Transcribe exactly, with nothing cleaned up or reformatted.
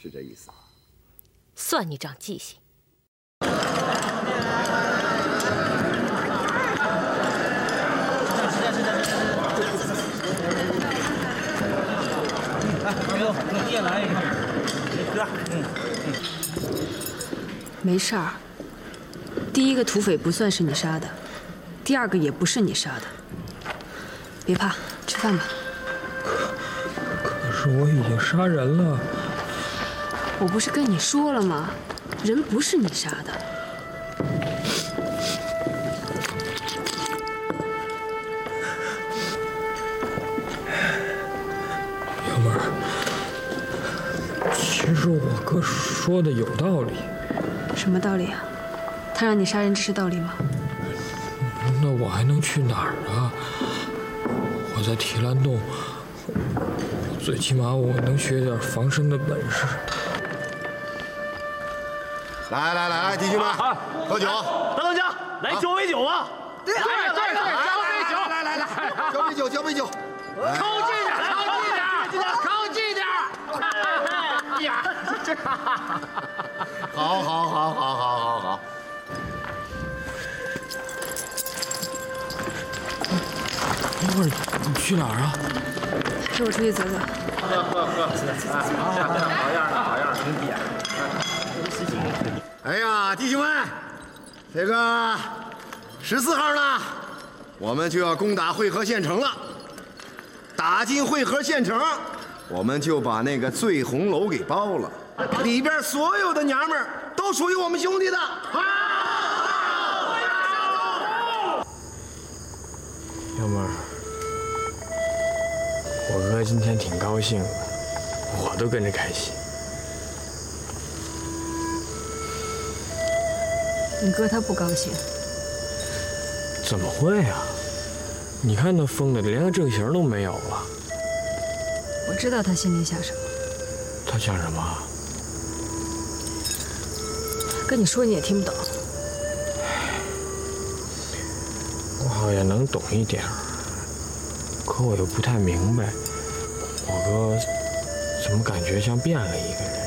是这意思。 算你长记性。 你也来一个，哥，嗯嗯， 没事儿。第一个土匪不算是你杀的，第二个也不是你杀的。别怕，吃饭吧。 可是我已经杀人了。 我不是跟你说了吗？人不是你杀的。 幺妹儿，其实我哥说的有道理。 什么道理啊？他让你杀人，这是道理吗？ 那我还能去哪儿啊？我在提篮洞，最起码我能学点防身的本事。 来来来来，弟兄们，喝酒！ 大当家，来交杯酒吧！ 对对对，交杯酒！来来来，交杯酒，交杯酒！ 靠近点，靠近点，靠近点！呀，这， 好好好好好好好。 一会儿你去哪儿啊？ 陪我出去走走。 喝喝喝，好样的，好样的，好样的，兄弟！ 哎呀，弟兄们，这个十四号呢，我们就要攻打汇合县城了。打进汇合县城，我们就把那个醉红楼给包了，里边所有的娘们儿都属于我们兄弟的。 幺妹儿，我哥今天挺高兴的，我都跟着开心。 你哥他不高兴。 怎么会啊？你看他疯的，连个正形都没有了。 我知道他心里想什么。 他想什么？ 跟你说你也听不懂。 我好像能懂一点儿，可我又不太明白，我哥怎么感觉像变了一个人？